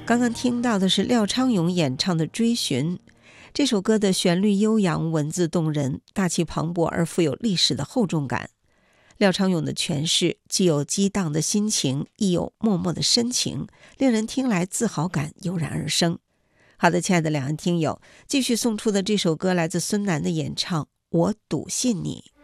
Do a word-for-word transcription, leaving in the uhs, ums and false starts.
刚刚听到的是廖昌永演唱的《追寻》。这首歌的旋律悠扬，文字动人，大气磅礴而富有历史的厚重感。廖昌永的诠释既有激荡的心情，亦有脉脉的深情，令人听来自豪感油然而生。好的，亲爱的两岸听友，继续送出的这首歌来自孙楠的演唱《我笃信你》。